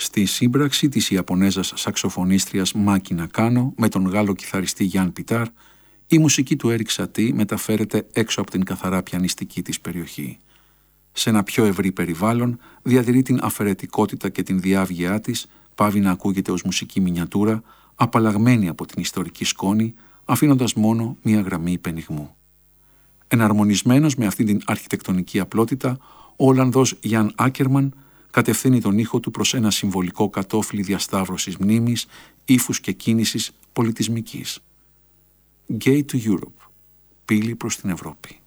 στη σύμπραξη της Ιαπωνέζας σαξοφωνίστριας Μάκι Νακάνο με τον Γάλλο κιθαριστή Γιάν Πιτάρ, η μουσική του Έρικ Σατί μεταφέρεται έξω από την καθαρά πιανιστική της περιοχή. Σε ένα πιο ευρύ περιβάλλον διατηρεί την αφαιρετικότητα και την διάβγειά της, πάβει να ακούγεται ως μουσική μινιατούρα, απαλλαγμένη από την ιστορική σκόνη, αφήνοντας μόνο μία γραμμή υπενιγμού. Εναρμονισμένος με αυτή την αρχιτεκτονική απλότητα, ο Ολλανδός Γιάν Άκερμαν κατευθύνει τον ήχο του προς ένα συμβολικό κατόφλι διασταύρωσης μνήμης, ύφους και κίνησης πολιτισμικής. Gate to Europe, πύλη προς την Ευρώπη.